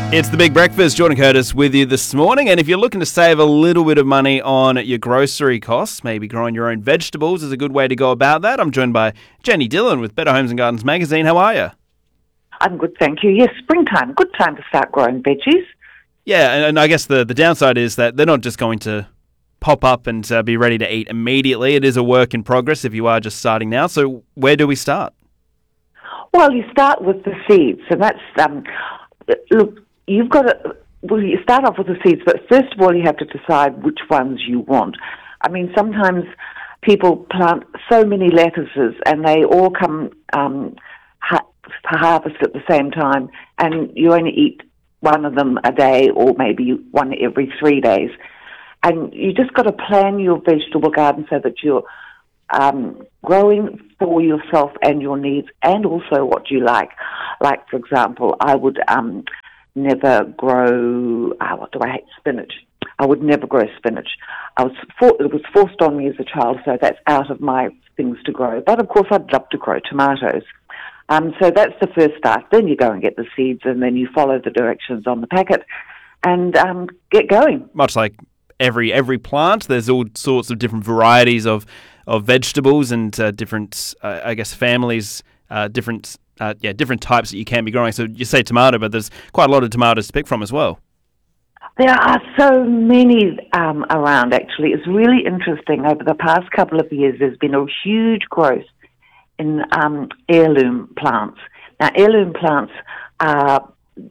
It's the Big Breakfast. Jordan Curtis with you this morning. And if you're looking to save a little bit of money on your grocery costs, maybe growing your own vegetables is a good way to go about that. I'm joined by Jenny Dillon with Better Homes and Gardens magazine. How are you? I'm good, thank you. Yes, springtime. Good time to start growing veggies. Yeah, and I guess the downside is that they're not just going to pop up and be ready to eat immediately. It is a work in progress if you are just starting now. So where do we start? Well, you start with the seeds, and that's, look, you've got to, well, you start off with the seeds, but first of all, you have to decide which ones you want. I mean, sometimes people plant so many lettuces, and they all come to harvest at the same time, and you only eat one of them a day, or maybe one every 3 days. And you just got to plan your vegetable garden so that you're growing for yourself and your needs, and also what you like. Like, for example, I would never grow, spinach. I would never grow spinach. It was forced on me as a child, so that's out of my things to grow. But, of course, I'd love to grow tomatoes. So that's the first start. Then you go and get the seeds, and then you follow the directions on the packet and get going. Much like every plant, there's all sorts of different varieties of vegetables and different, families, different types that you can be growing. So you say tomato, but there's quite a lot of tomatoes to pick from as well. There are so many around, actually. It's really interesting. Over the past couple of years, there's been a huge growth in heirloom plants. Now, heirloom plants are,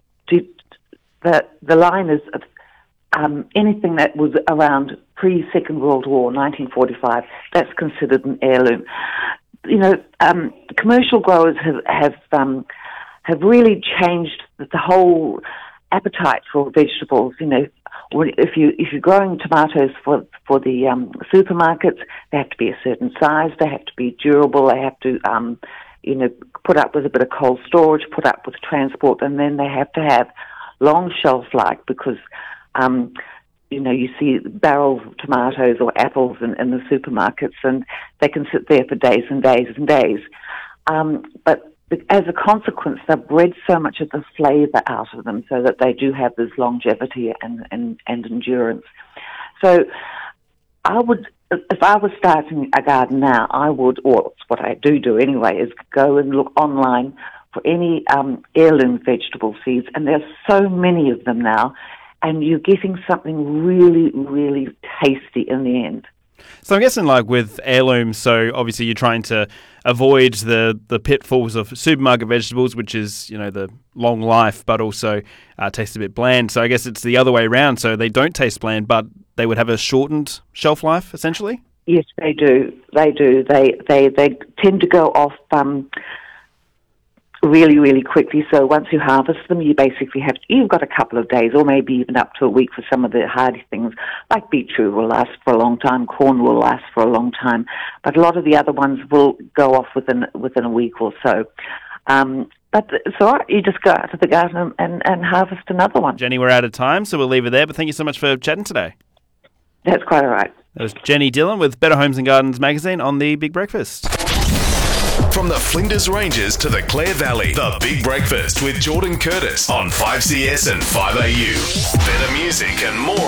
the line is anything that was around pre-Second World War, 1945, that's considered an heirloom. You know, commercial growers have really changed the whole appetite for vegetables. You know, if you're growing tomatoes for the supermarkets, they have to be a certain size, they have to be durable, they have to put up with a bit of cold storage, put up with transport, and then they have to have long shelf life because you see barrels of tomatoes or apples in the supermarkets, and they can sit there for days and days and days. But as a consequence, they've bred so much of the flavour out of them so that they do have this longevity and endurance. So I would, if I was starting a garden now, I would, or it's what I do anyway, is go and look online for any heirloom vegetable seeds, and there's so many of them now, and you're getting something really, really tasty in the end. So I'm guessing, like with heirlooms, so obviously you're trying to avoid the pitfalls of supermarket vegetables, which is, the long life, but also taste a bit bland. So I guess it's the other way around. So they don't taste bland, but they would have a shortened shelf life, essentially? Yes, they do. They do. They tend to go off really, really quickly. So once you harvest them, you've got a couple of days or maybe even up to a week for some of the hardy things. Like beetroot will last for a long time, corn will last for a long time, but a lot of the other ones will go off within a week or so. But it's all right. You just go out to the garden and harvest another one. Jenny, we're out of time, so we'll leave it there, but thank you so much for chatting today. That's quite all right. That was Jenny Dillon with Better Homes and Gardens magazine on the Big Breakfast. From the Flinders Ranges to the Clare Valley, the Big Breakfast with Jordan Curtis on 5CS and 5AU. Better music and more